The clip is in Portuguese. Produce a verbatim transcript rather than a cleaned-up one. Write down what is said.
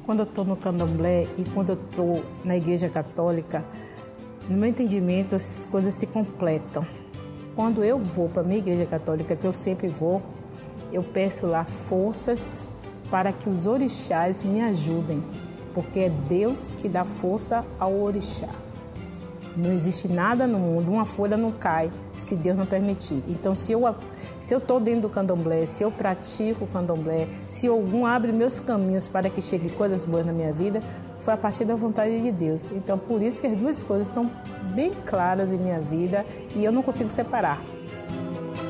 Quando eu estou no candomblé e quando eu estou na igreja católica, no meu entendimento, as coisas se completam. Quando eu vou para a minha igreja católica, que eu sempre vou, eu peço lá forças para que os orixás me ajudem, porque é Deus que dá força ao orixá. Não existe nada no mundo, uma folha não cai se Deus não permitir. Então, se eu se eu estou dentro do candomblé, se eu pratico o candomblé, se algum abre meus caminhos para que chegue coisas boas na minha vida, foi a partir da vontade de Deus. Então, por isso que as duas coisas estão bem claras em minha vida e eu não consigo separar.